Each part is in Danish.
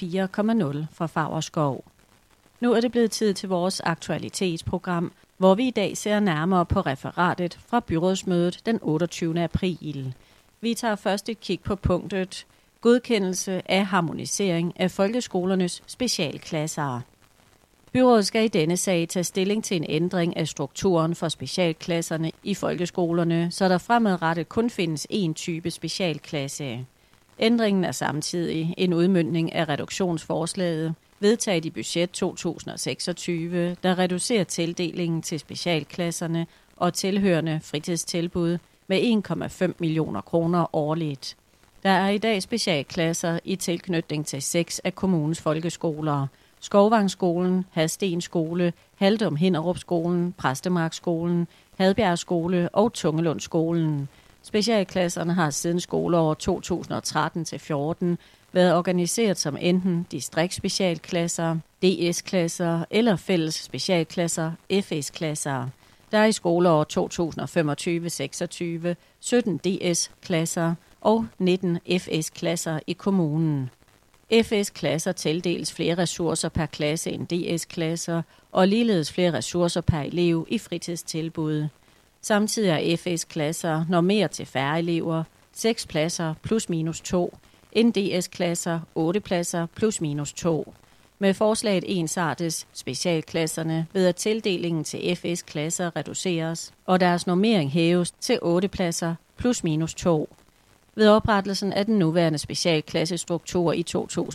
fra Favrskov. Nu er det blevet tid til vores aktualitetsprogram, hvor vi i dag ser nærmere på referatet fra byrådsmødet den 28. april. Vi tager først et kig på punktet godkendelse af harmonisering af folkeskolernes specialklasser. Byrådet skal i denne sag tage stilling til en ændring af strukturen for specialklasserne i folkeskolerne, så der fremadrettet kun findes én type specialklasse. Ændringen er samtidig en udmøntning af reduktionsforslaget, vedtaget i budget 2026, der reducerer tildelingen til specialklasserne og tilhørende fritidstilbud med 1,5 millioner kroner årligt. Der er i dag specialklasser i tilknytning til 6 af kommunens folkeskoler. Skovvangsskolen, Hadsten Skole, Haldum Hinderup Skolen, Præstemarkskolen, Hadbjerg Skole og Tungelundskolen. Specialklasserne har siden skoleåret 2013-14 været organiseret som enten distriktsspecialklasser, DS-klasser eller fælles specialklasser, FS-klasser. Der er i skoleåret 2025-26 17 DS-klasser og 19 FS-klasser i kommunen. FS-klasser tildeles flere ressourcer per klasse end DS-klasser og ligeledes flere ressourcer per elev i fritidstilbud. Samtidig er FS-klasser normeret til færre elever, 6 pladser plus minus 2, end DS-klasser 8 pladser plus minus 2. Med forslaget ensartes specialklasserne ved at tildelingen til FS-klasser reduceres, og deres normering hæves til 8 pladser plus minus 2. Ved oprettelsen af den nuværende specialklassestruktur i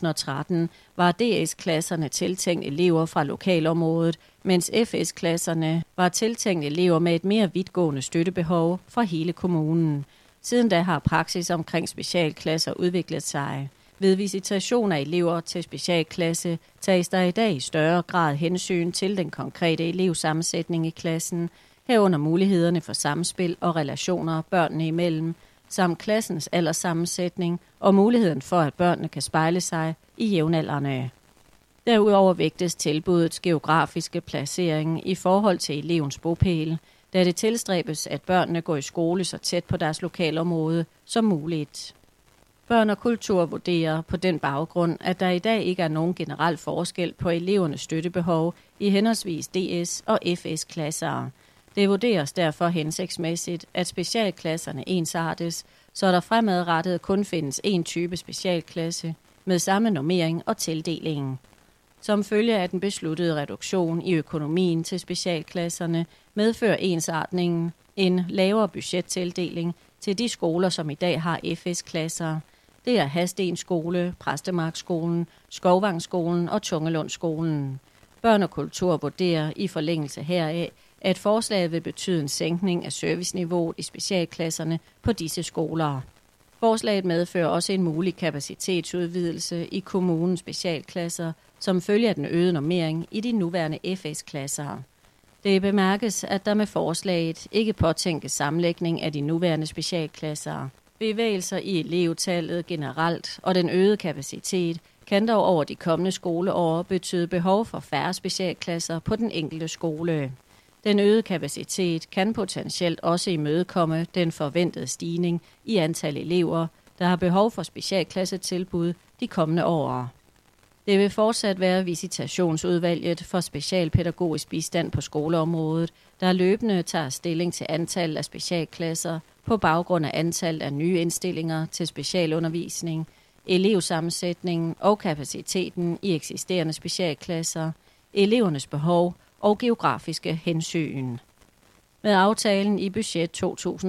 2013 var DS-klasserne tiltænkt elever fra lokalområdet, mens FS-klasserne var tiltænkt elever med et mere vidtgående støttebehov fra hele kommunen. Siden da har praksis omkring specialklasser udviklet sig. Ved visitation af elever til specialklasse tages der i dag i større grad hensyn til den konkrete elevsammensætning i klassen, herunder mulighederne for samspil og relationer børnene imellem, samt klassens alderssammensætning og muligheden for, at børnene kan spejle sig i jævnaldrende. Derudover vægtes tilbudets geografiske placering i forhold til elevens bopæl, da det tilstræbes, at børnene går i skole så tæt på deres lokalområde som muligt. Børn og Kultur vurderer på den baggrund, at der i dag ikke er nogen generel forskel på elevernes støttebehov i henholdsvis DS- og FS-klasser. Det vurderes derfor hensigtsmæssigt, at specialklasserne ensartes, så der fremadrettet kun findes én type specialklasse med samme normering og tildeling. Som følge af den besluttede reduktion i økonomien til specialklasserne medfører ensartningen en lavere budgettildeling til de skoler, som i dag har FS-klasser. Det er Hadsten Skole, Præstemarkskolen, Skovvangsskolen og Tungelundskolen. Børn og Kultur vurderer i forlængelse heraf, at forslaget vil betyde en sænkning af serviceniveauet i specialklasserne på disse skoler. Forslaget medfører også en mulig kapacitetsudvidelse i kommunens specialklasser, som følger den øgede normering i de nuværende FS-klasser. Det bemærkes, at der med forslaget ikke påtænkes sammenlægning af de nuværende specialklasser. Bevægelser i elevtallet generelt og den øgede kapacitet kan dog over de kommende skoleår betyde behov for færre specialklasser på den enkelte skole. Den øgede kapacitet kan potentielt også imødekomme den forventede stigning i antal elever, der har behov for specialklassetilbud de kommende år. Det vil fortsat være visitationsudvalget for specialpædagogisk bistand på skoleområdet, der løbende tager stilling til antallet af specialklasser på baggrund af antallet af nye indstillinger til specialundervisning, elevsammensætningen og kapaciteten i eksisterende specialklasser, elevernes behov og geografiske hensyn. Med aftalen i budget 2026-29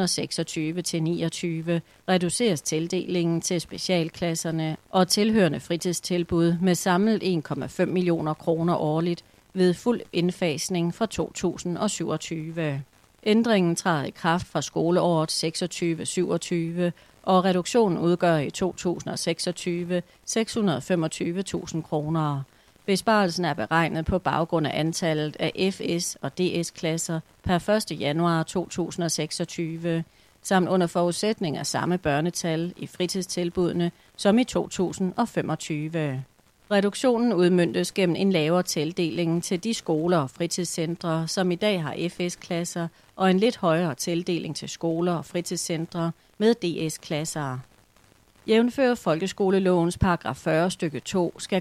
reduceres tildelingen til specialklasserne og tilhørende fritidstilbud med samlet 1,5 millioner kroner årligt ved fuld indfasning fra 2027. Ændringen træder i kraft fra skoleåret 26-27, og reduktionen udgør i 2026 625.000 kroner. Besparelsen er beregnet på baggrund af antallet af FS- og DS-klasser per 1. januar 2026, samt under forudsætning af samme børnetal i fritidstilbudene som i 2025. Reduktionen udmøntes gennem en lavere tildeling til de skoler og fritidscentre, som i dag har FS-klasser, og en lidt højere tildeling til skoler og fritidscentre med DS-klasser. Jævnfør folkeskolelovens paragraf 40 stykke 2 skal